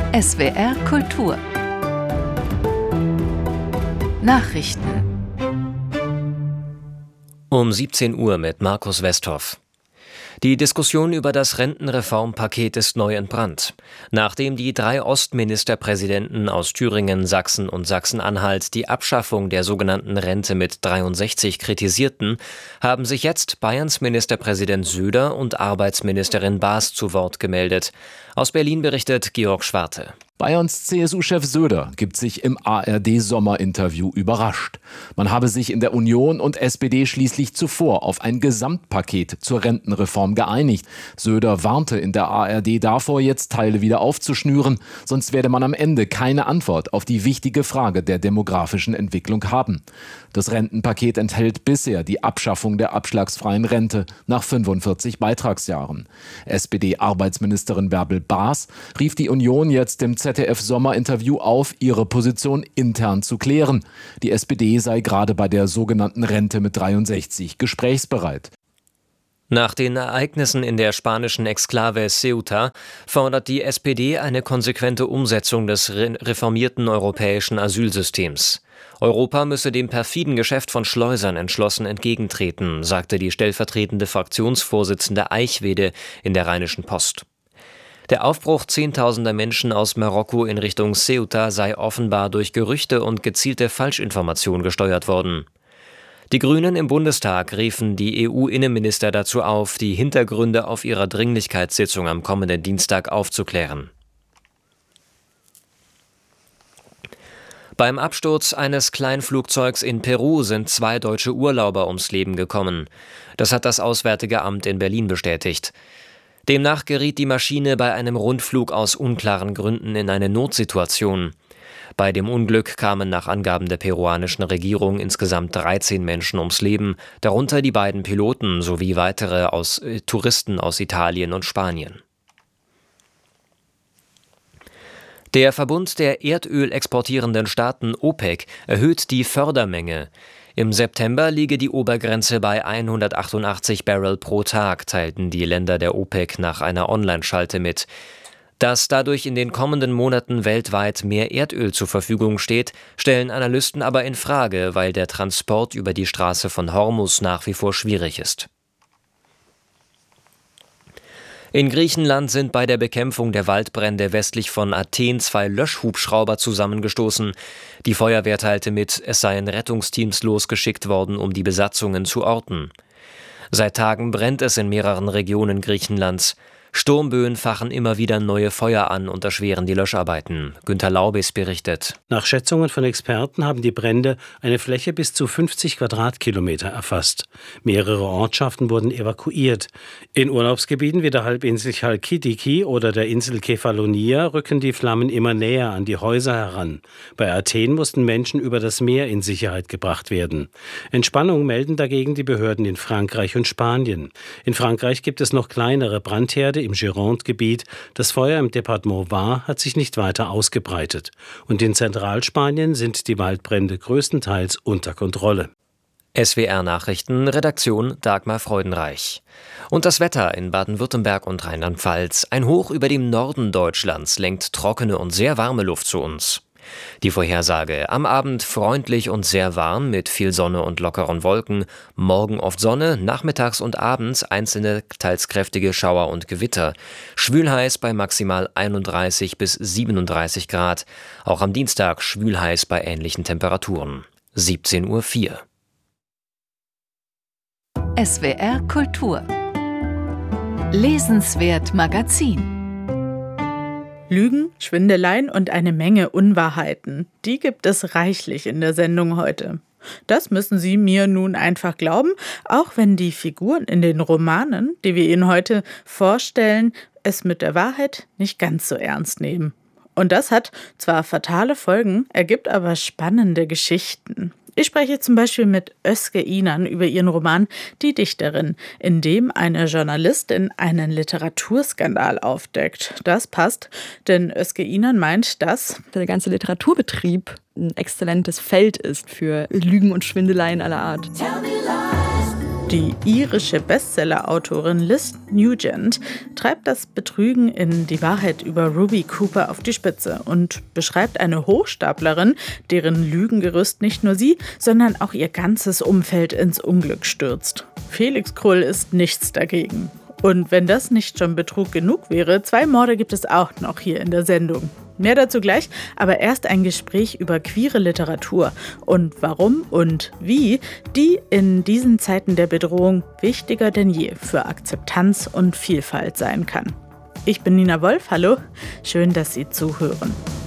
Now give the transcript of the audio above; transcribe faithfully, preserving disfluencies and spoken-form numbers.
S W R Kultur Nachrichten Um siebzehn Uhr mit Markus Westhoff. Die Diskussion über das Rentenreformpaket ist neu entbrannt. Nachdem die drei Ostministerpräsidenten aus Thüringen, Sachsen und Sachsen-Anhalt die Abschaffung der sogenannten Rente mit dreiundsechzig kritisierten, haben sich jetzt Bayerns Ministerpräsident Söder und Arbeitsministerin Baas zu Wort gemeldet. Aus Berlin berichtet Georg Schwarte. Bayerns C S U-Chef Söder gibt sich im A R D-Sommerinterview überrascht. Man habe sich in der Union und S P D schließlich zuvor auf ein Gesamtpaket zur Rentenreform geeinigt. Söder warnte in der A R D davor, jetzt Teile wieder aufzuschnüren, sonst werde man am Ende keine Antwort auf die wichtige Frage der demografischen Entwicklung haben. Das Rentenpaket enthält bisher die Abschaffung der abschlagsfreien Rente nach fünfundvierzig Beitragsjahren. S P D-Arbeitsministerin Bärbel Baas rief die Union jetzt im Z D F-Sommerinterview auf, ihre Position intern zu klären. Die S P D sei gerade bei der sogenannten Rente mit dreiundsechzig gesprächsbereit. Nach den Ereignissen in der spanischen Exklave Ceuta fordert die S P D eine konsequente Umsetzung des reformierten europäischen Asylsystems. Europa müsse dem perfiden Geschäft von Schleusern entschlossen entgegentreten, sagte die stellvertretende Fraktionsvorsitzende Eichwede in der Rheinischen Post. Der Aufbruch zehntausender Menschen aus Marokko in Richtung Ceuta sei offenbar durch Gerüchte und gezielte Falschinformation gesteuert worden. Die Grünen im Bundestag riefen die E U-Innenminister dazu auf, die Hintergründe auf ihrer Dringlichkeitssitzung am kommenden Dienstag aufzuklären. Beim Absturz eines Kleinflugzeugs in Peru sind zwei deutsche Urlauber ums Leben gekommen. Das hat das Auswärtige Amt in Berlin bestätigt. Demnach geriet die Maschine bei einem Rundflug aus unklaren Gründen in eine Notsituation. Bei dem Unglück kamen nach Angaben der peruanischen Regierung insgesamt dreizehn Menschen ums Leben, darunter die beiden Piloten sowie weitere aus, äh, Touristen aus Italien und Spanien. Der Verbund der Erdöl exportierenden Staaten OPEC erhöht die Fördermenge. Im September liege die Obergrenze bei hundertachtundachtzig Barrel pro Tag, teilten die Länder der OPEC nach einer Online-Schalte mit. Dass dadurch in den kommenden Monaten weltweit mehr Erdöl zur Verfügung steht, stellen Analysten aber in Frage, weil der Transport über die Straße von Hormuz nach wie vor schwierig ist. In Griechenland sind bei der Bekämpfung der Waldbrände westlich von Athen zwei Löschhubschrauber zusammengestoßen. Die Feuerwehr teilte mit, es seien Rettungsteams losgeschickt worden, um die Besatzungen zu orten. Seit Tagen brennt es in mehreren Regionen Griechenlands. Sturmböen fachen immer wieder neue Feuer an und erschweren die Löscharbeiten. Günter Laubis berichtet. Nach Schätzungen von Experten haben die Brände eine Fläche bis zu fünfzig Quadratkilometer erfasst. Mehrere Ortschaften wurden evakuiert. In Urlaubsgebieten wie der Halbinsel Chalkidiki oder der Insel Kefalonia rücken die Flammen immer näher an die Häuser heran. Bei Athen mussten Menschen über das Meer in Sicherheit gebracht werden. Entspannung melden dagegen die Behörden in Frankreich und Spanien. In Frankreich gibt es noch kleinere Brandherde im Gironde-Gebiet. Das Feuer im Departement Var hat sich nicht weiter ausgebreitet. Und in Zentralspanien sind die Waldbrände größtenteils unter Kontrolle. S W R-Nachrichten, Redaktion Dagmar Freudenreich. Und das Wetter in Baden-Württemberg und Rheinland-Pfalz. Ein Hoch über dem Norden Deutschlands lenkt trockene und sehr warme Luft zu uns. Die Vorhersage: am Abend freundlich und sehr warm mit viel Sonne und lockeren Wolken, morgen oft Sonne, nachmittags und abends einzelne teils kräftige Schauer und Gewitter, schwülheiß bei maximal einunddreißig bis siebenunddreißig Grad, auch am Dienstag schwülheiß bei ähnlichen Temperaturen. siebzehn Uhr vier. S W R Kultur Lesenswert Magazin. Lügen, Schwindeleien und eine Menge Unwahrheiten. Die gibt es reichlich in der Sendung heute. Das müssen Sie mir nun einfach glauben, auch wenn die Figuren in den Romanen, die wir Ihnen heute vorstellen, es mit der Wahrheit nicht ganz so ernst nehmen. Und das hat zwar fatale Folgen, ergibt aber spannende Geschichten. Ich spreche zum Beispiel mit Özge Inan über ihren Roman »Die Dichterin«, in dem eine Journalistin einen Literaturskandal aufdeckt. Das passt, denn Özge Inan meint, dass der ganze Literaturbetrieb ein exzellentes Feld ist für Lügen und Schwindeleien aller Art. Die irische Bestseller-Autorin Liz Nugent treibt das Betrügen in Die Wahrheit über Ruby Cooper auf die Spitze und beschreibt eine Hochstaplerin, deren Lügengerüst nicht nur sie, sondern auch ihr ganzes Umfeld ins Unglück stürzt. Felix Krull ist nichts dagegen. Und wenn das nicht schon Betrug genug wäre, zwei Morde gibt es auch noch hier in der Sendung. Mehr dazu gleich, aber erst ein Gespräch über queere Literatur und warum und wie die in diesen Zeiten der Bedrohung wichtiger denn je für Akzeptanz und Vielfalt sein kann. Ich bin Nina Wolf, hallo, schön, dass Sie zuhören.